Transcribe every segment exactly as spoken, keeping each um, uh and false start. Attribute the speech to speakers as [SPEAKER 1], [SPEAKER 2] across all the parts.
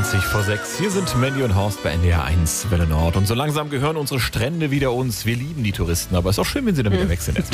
[SPEAKER 1] zwanzig vor sechs. Hier sind Mandy und Horst bei N D R eins Welle Nord. Und so langsam gehören unsere Strände wieder uns. Wir lieben die Touristen, aber es ist auch schön, wenn sie dann wieder weg sind.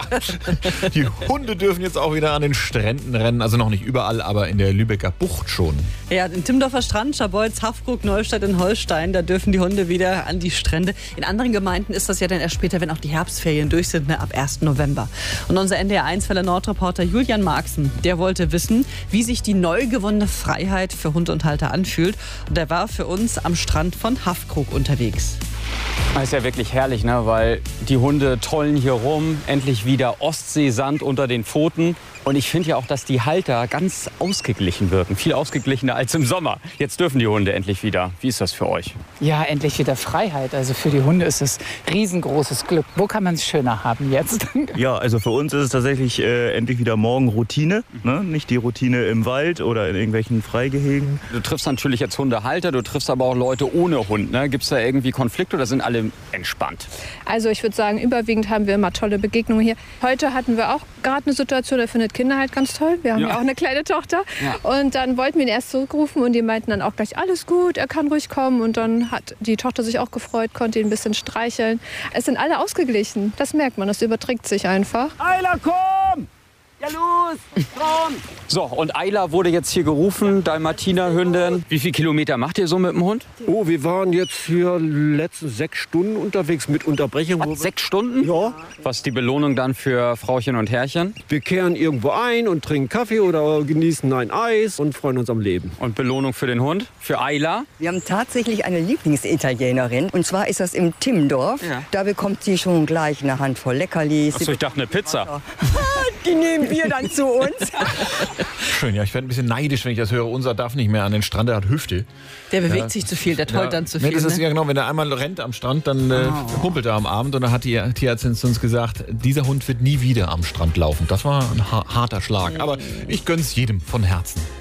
[SPEAKER 1] Die Hunde dürfen jetzt auch wieder an den Stränden rennen. Also noch nicht überall, aber in der Lübecker Bucht schon.
[SPEAKER 2] Ja, in Timmendorfer Strand, Scharbeutz, Haffkrug, Neustadt in Holstein, da dürfen die Hunde wieder an die Strände. In anderen Gemeinden ist das ja dann erst später, wenn auch die Herbstferien durch sind, ne, ab ersten November. Und unser N D R eins Welle Nord-Reporter Julian Marxen, der wollte wissen, wie sich die neu gewonnene Freiheit für Hund und Halter anfühlt. Und er war für uns am Strand von Haffkrug unterwegs.
[SPEAKER 3] Das ist ja wirklich herrlich, ne? Weil die Hunde tollen hier rum, endlich wieder Ostseesand unter den Pfoten. Und ich finde ja auch, dass die Halter ganz ausgeglichen wirken, viel ausgeglichener als im Sommer. Jetzt dürfen die Hunde endlich wieder. Wie ist das für euch?
[SPEAKER 4] Ja, endlich wieder Freiheit. Also für die Hunde ist es riesengroßes Glück. Wo kann man es schöner haben jetzt?
[SPEAKER 5] Ja, also für uns ist es tatsächlich äh, endlich wieder Morgenroutine. Ne? Nicht die Routine im Wald oder in irgendwelchen Freigehegen.
[SPEAKER 3] Du triffst natürlich jetzt Hundehalter, du triffst aber auch Leute ohne Hund. Ne? Gibt es da irgendwie Konflikte oder sind alle entspannt?
[SPEAKER 6] Also ich würde sagen, überwiegend haben wir immer tolle Begegnungen hier. Heute hatten wir auch gerade eine Situation, da findet Kinder halt ganz toll. Wir haben ja, ja auch eine kleine Tochter. Ja. Und dann wollten wir ihn erst zurückrufen und die meinten dann auch gleich, alles gut, er kann ruhig kommen. Und dann hat die Tochter sich auch gefreut, konnte ihn ein bisschen streicheln. Es sind alle ausgeglichen. Das merkt man, das überträgt sich einfach.
[SPEAKER 3] Ayla, komm! Ja, los! Komm! So, und Ayla wurde jetzt hier gerufen, Dalmatiner-Hündin. Wie viele Kilometer macht ihr so mit dem Hund?
[SPEAKER 7] Oh, wir waren jetzt hier letzten sechs Stunden unterwegs mit Unterbrechung.
[SPEAKER 3] Was, sechs Stunden?
[SPEAKER 7] Ja.
[SPEAKER 3] Was ist die Belohnung dann für Frauchen und Herrchen?
[SPEAKER 7] Wir kehren irgendwo ein und trinken Kaffee oder genießen ein Eis und freuen uns am Leben.
[SPEAKER 3] Und Belohnung für den Hund? Für Ayla?
[SPEAKER 8] Wir haben tatsächlich eine Lieblingsitalienerin. Und zwar ist das im Timmendorf. Ja. Da bekommt sie schon gleich eine Handvoll Leckerlis.
[SPEAKER 3] Achso, ich dachte eine Pizza.
[SPEAKER 8] Die nehmen wir dann zu uns.
[SPEAKER 1] Schön, ja, ich werde ein bisschen neidisch, wenn ich das höre. Unser darf nicht mehr an den Strand, der hat Hüfte.
[SPEAKER 2] Der bewegt
[SPEAKER 1] ja.
[SPEAKER 2] sich zu viel, der tollt ja. dann zu viel.
[SPEAKER 1] Nee, das ist
[SPEAKER 2] ne?
[SPEAKER 1] ja genau, wenn er einmal rennt am Strand, dann äh, oh. humpelt er am Abend. Und dann hat die Tierärztin uns gesagt, dieser Hund wird nie wieder am Strand laufen. Das war ein ha- harter Schlag. Aber ich gönn's jedem von Herzen.